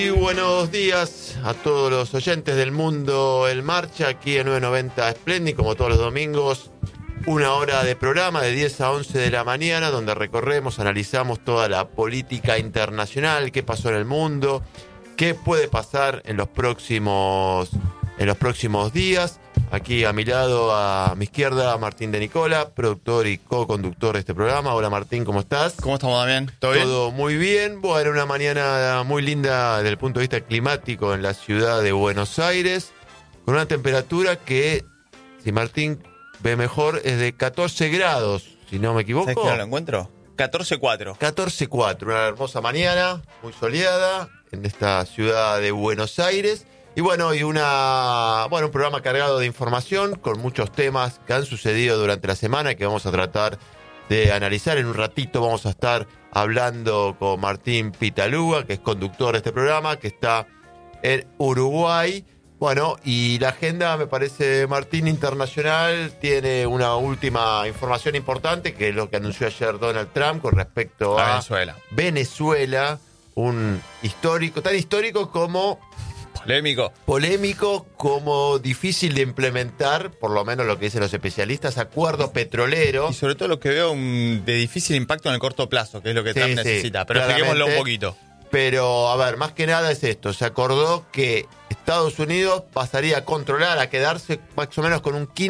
Y buenos días a todos los oyentes del Mundo en Marcha, aquí en 990 Splendid, como todos los domingos, una hora de programa de 10 a 11 de la mañana, donde recorremos, analizamos toda la política internacional, qué pasó en el mundo, qué puede pasar en los próximos días. Aquí a mi lado, a mi izquierda, Martín de Nicola, productor y co-conductor de este programa. Hola Martín, ¿cómo estás? ¿Cómo estamos, Damián? ¿Todo bien? Todo muy bien. Bueno, una mañana muy linda desde el punto de vista climático en la ciudad de Buenos Aires, con una temperatura que, si Martín ve mejor, es de 14 grados, si no me equivoco. ¿Sabes que no lo encuentro? 14.4. 14.4, una hermosa mañana, muy soleada, en esta ciudad de Buenos Aires. Y bueno, un programa cargado de información, con muchos temas que han sucedido durante la semana y que vamos a tratar de analizar. En un ratito vamos a estar hablando con Martín Pitalúa, que es conductor de este programa, que está en Uruguay. Bueno, y la agenda, me parece, Martín, internacional, tiene una última información importante, que es lo que anunció ayer Donald Trump con respecto a Venezuela, un histórico, tan histórico como... Polémico como difícil de implementar, por lo menos lo que dicen los especialistas, acuerdo petrolero. Y sobre todo lo que veo de difícil impacto en el corto plazo, que es lo que Trump necesita. Pero expliquémoslo un poquito. Pero, a ver, más que nada es esto. Se acordó que Estados Unidos pasaría a controlar, a quedarse más o menos con un